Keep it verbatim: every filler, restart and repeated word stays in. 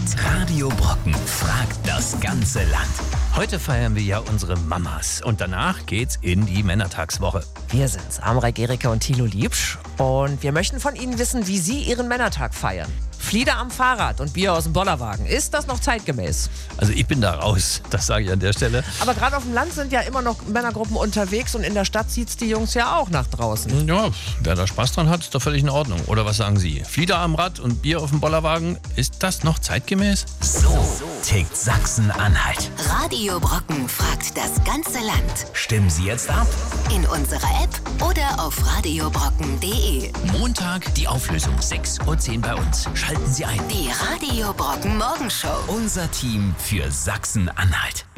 Radio Brocken fragt das ganze Land. Heute feiern wir ja unsere Mamas und danach geht's in die Männertagswoche. Wir sind's, Amrei Gericke und Thilo Liebsch. Und wir möchten von Ihnen wissen, wie Sie Ihren Männertag feiern. Flieder am Fahrrad und Bier aus dem Bollerwagen. Ist das noch zeitgemäß? Also ich bin da raus, das sage ich an der Stelle. Aber gerade auf dem Land sind ja immer noch Männergruppen unterwegs und in der Stadt zieht's die Jungs ja auch nach draußen. Ja, wer da Spaß dran hat, ist doch völlig in Ordnung. Oder was sagen Sie? Flieder am Rad und Bier auf dem Bollerwagen, ist das noch zeitgemäß? So tickt Sachsen-Anhalt. Radio Brocken fragt das ganze Land. Stimmen Sie jetzt ab? In unserer App oder auf radiobrocken punkt de. Montag die Auflösung, sechs Uhr zehn bei uns. Schalten Sie ein. Die Radio Brocken Morgenshow. Unser Team für Sachsen-Anhalt.